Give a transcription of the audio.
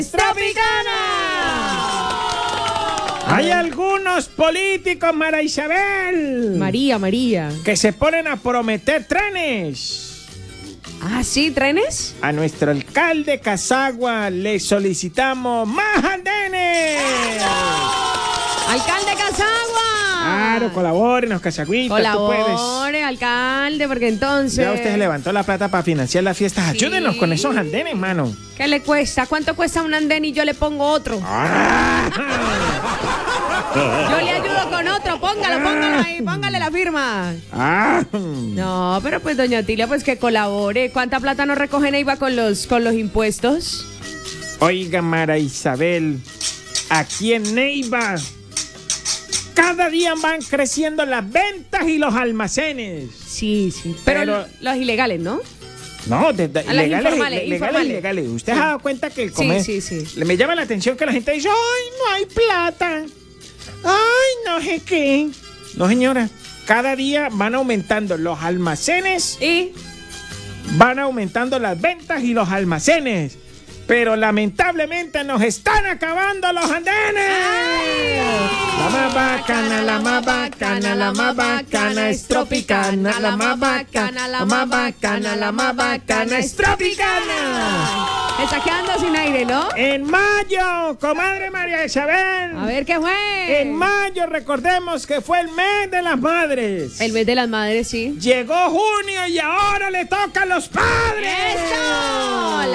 Tropicana. Hay algunos políticos, María Isabel, María, que se ponen a prometer trenes. Ah, ¿sí? ¿Trenes? A nuestro alcalde Casagua le solicitamos más andenes. ¡Alcalde Casagua! Claro, colabórenos, Casagüita, tú puedes. Colabore, alcalde, porque entonces... Ya usted se levantó la plata para financiar las fiestas. Sí. Ayúdenos con esos andenes, mano. ¿Qué le cuesta? ¿Cuánto cuesta un andén y yo le pongo otro? Yo le ayudo con otro, póngalo ahí, póngale la firma. No, pero pues doña Otilia, pues que colabore. ¿Cuánta plata nos recoge Neiva con los impuestos? Oiga, Mara Isabel, aquí en Neiva, cada día van creciendo las ventas y los almacenes. Sí. Pero los ilegales, ¿no? No, informales. ¿Usted se ha dado cuenta que el comercio... Sí. Me llama la atención que la gente dice, ¡ay, no hay plata! ¡Ay, no sé qué! No, señora, cada día van aumentando los almacenes ¿Y? Van aumentando las ventas y los almacenes. Pero lamentablemente nos están acabando los andenes. La más bacana, la más bacana, la más bacana es Tropicana. La más bacana, la más bacana, la más bacana es Tropicana. Está quedando sin aire, ¿no? En mayo, comadre María Isabel. A ver, ¿qué fue? En mayo, recordemos que fue el mes de las madres. El mes de las madres, sí. Llegó junio y ahora le toca a los padres. ¡Eso!